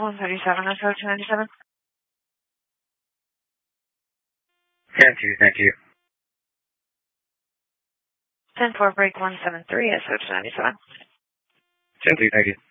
137, SO 297. 10-2, thank you. 10-4, break 173, SO 297. 10-2, thank you.